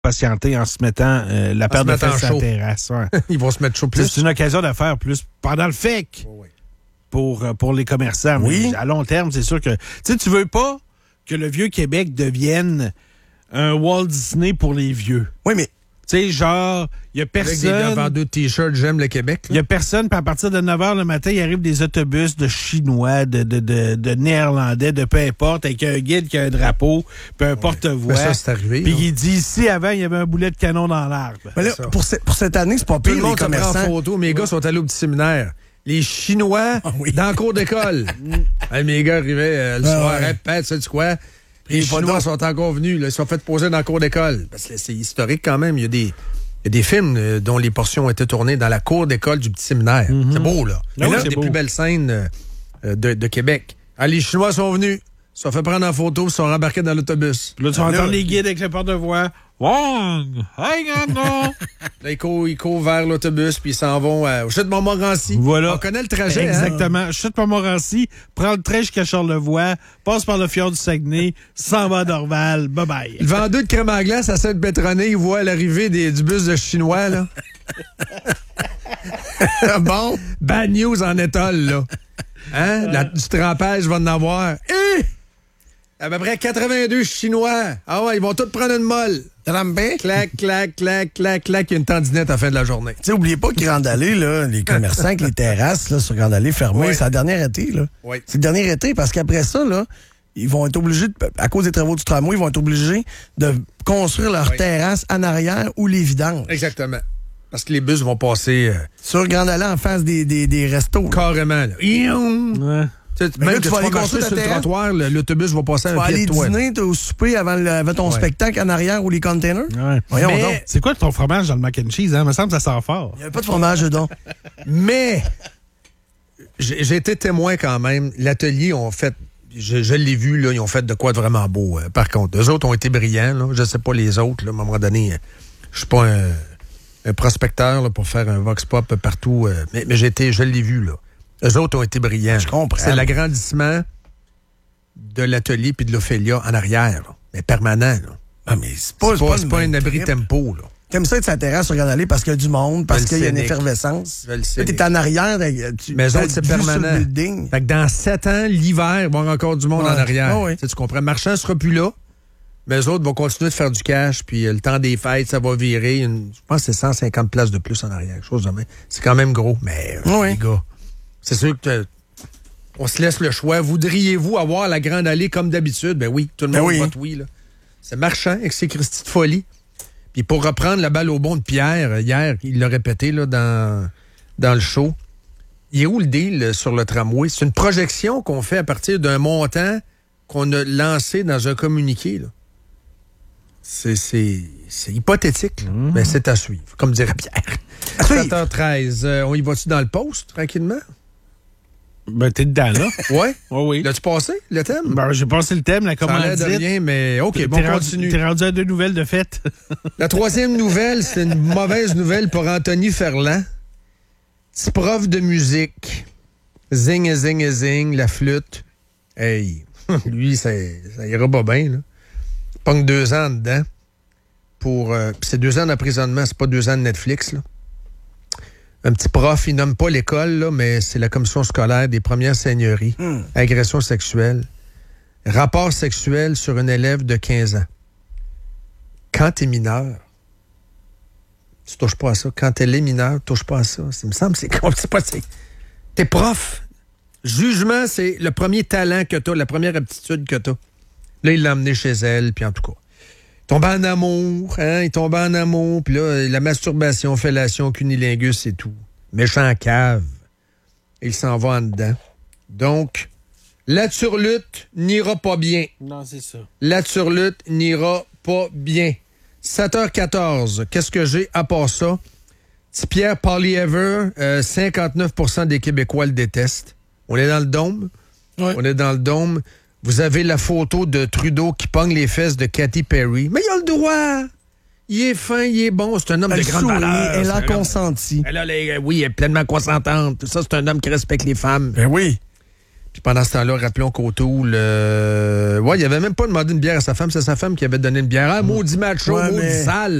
patienter en se mettant la paire de fesses sur la terrasse. Ouais. Ils vont se mettre chaud plus. C'est une occasion de faire plus pendant le FEC pour les commerçants. Oui. Mais à long terme, c'est sûr que... Tu veux pas que le Vieux-Québec devienne un Walt Disney pour les vieux. Oui, mais... Tu sais, genre, il y a personne... Avec des vendeurs de t-shirts, j'aime le Québec. Il y a personne, puis à partir de 9h le matin, il arrive des autobus de Chinois, de Néerlandais, de peu importe, avec un guide qui a un drapeau, puis un porte-voix. Mais ça, c'est arrivé. Puis il dit, ici, avant, il y avait un boulet de canon dans l'arbre. Mais là, pour cette année, c'est pas Tout pire, le monde les se prend en commerçants. photo. Mes gars sont allés au petit séminaire. Les Chinois dans le cours d'école. Hey, mes gars arrivaient le soir, répète, sais-tu quoi? Les Chinois sont encore venus, là, ils sont fait poser dans le cours d'école. Parce que c'est historique quand même. Il y a des films dont les portions ont été tournées dans la cour d'école du petit séminaire. C'est beau, là. Ah oui, là, c'est des beau. plus belles scènes de Québec. Ah, les Chinois sont venus, se sont fait prendre en photo, se sont rembarqués dans l'autobus. Puis là, tu vas entendre les guides avec le porte-voix. Wong! Hey, non! Là, ils courent vers l'autobus, puis ils s'en vont au chute de Montmorency. Voilà. On connaît le trajet, Exactement. Chute Montmorency, prend le train jusqu'à Charlevoix, passe par le fjord du Saguenay, s'en va à Dorval. Bye-bye. Le vendeur de crème à glace à Sainte-Pétronée, il voit l'arrivée du bus de Chinois, là. Bon, bad news en étole, là. Hein? Du trempage va en avoir. À peu près 82 Chinois. Ah ouais, ils vont tous prendre une molle. Trempé. Clac, clac, clac, clac, clac. Il y a une tendinette à la fin de la journée. Tu sais, oubliez pas que Grande Allée, là, les commerçants avec les terrasses là, sur Grande Allée fermées, c'est la dernière été. Là. Oui. C'est le dernier été parce qu'après ça, là, ils vont être obligés, à cause des travaux du tramway, ils vont être obligés de construire leur terrasse en arrière ou les vidanges. Exactement. Parce que les bus vont passer Sur Grande Allée en face des restos. carrément. Là. Ouais. Même là, que tu tu vas vas aller marcher construire sur ta le terrasse. trottoir, l'autobus va passer Tu à vas un pied aller de toi. dîner au souper avant ton spectacle en arrière ou les containers. Ouais. Voyons Mais donc. c'est quoi ton fromage dans le mac and cheese? Hein? Il me semble que ça sent fort. Il n'y avait pas de fromage dedans. Mais j'ai été témoin quand même. L'atelier ont fait, je l'ai vu, là, ils ont fait de quoi de vraiment beau. Par contre, eux autres ont été brillants. Là. Je ne sais pas les autres. Là, à un moment donné, je suis pas un prospecteur là, pour faire un vox pop partout. Mais je l'ai vu. Là. Eux autres ont été brillants. Je comprends. C'est l'agrandissement de l'atelier puis de l'Ophélia en arrière. Là. Mais permanent. Là. Ah, mais c'est C'est pas un même abri trip. tempo. Là. T'aimes ça être sur la terrasse sur Grande Allée parce qu'il y a du monde, parce qu'il y a une effervescence. Je le sais. Là, t'es en arrière, Mais eux autres, c'est permanent. Sur le building. Fait que dans 7 ans, l'hiver, il va y avoir encore du monde en arrière. Ah ouais. Tu comprends? Le marchand ne sera plus là, mais eux autres vont continuer de faire du cash, puis le temps des fêtes, ça va virer. Je pense que c'est 150 places de plus en arrière, quelque chose de même. C'est quand même gros, mais les gars, c'est sûr que on se laisse le choix. Voudriez-vous avoir la Grande Allée comme d'habitude? Ben oui, tout le monde vote oui. Là. C'est marchand avec ses Christy de folie. Puis pour reprendre la balle au bon de Pierre, hier, il l'a répété là, dans le show, il est où le deal sur le tramway? C'est une projection qu'on fait à partir d'un montant qu'on a lancé dans un communiqué. Là. C'est hypothétique, là. Mais c'est à suivre, comme dirait Pierre. À 7h13, on y va-tu dans le post, tranquillement? Ben, t'es dedans, là. Ouais? Oui, oui. L'as-tu passé, le thème? Ben, j'ai passé le thème, la Ça a l'air commandite. de rien, mais OK, bon, on continue. T'es rendu à 2 nouvelles de fête. La troisième nouvelle, c'est une mauvaise nouvelle pour Anthony Ferland. Petit prof de musique. Zing, zing, zing, la flûte. Hey, lui, ça ira pas bien, là. Pogne 2 ans dedans. C'est 2 ans d'emprisonnement, c'est pas 2 ans de Netflix, là. Un petit prof, il nomme pas l'école, là, mais c'est la commission scolaire des premières seigneuries. Agression sexuelle. Rapport sexuel sur une élève de 15 ans. Quand t'es mineur, tu touches pas à ça. Quand elle est mineure, tu touches pas à ça. Ça me semble, c'est pas. T'es prof. Jugement, c'est le premier talent que t'as, la première aptitude que t'as. Là, il l'a emmené chez elle, puis en tout cas. Il tombe en amour, hein? Il tombe en amour, puis là, la masturbation, fellation, cunilingus et tout. Méchant cave. Il s'en va en dedans. Donc, la turlute n'ira pas bien. Non, c'est ça. La turlute n'ira pas bien. 7h14, qu'est-ce que j'ai à part ça? Petit Pierre Poilievre, 59% des Québécois le détestent. On est dans le dôme. Ouais. On est dans le dôme. Vous avez la photo de Trudeau qui pogne les fesses de Katy Perry. Mais il a le droit. Il est fin, il est bon. C'est un homme de grande valeur. Elle a consenti. Oui, elle est pleinement consentante. Ça, c'est un homme qui respecte les femmes. Ben oui. Puis pendant ce temps-là, rappelons qu'Autoul, il avait même pas demandé une bière à sa femme, c'est sa femme qui avait donné une bière. Ah, maudit macho, maudit sale.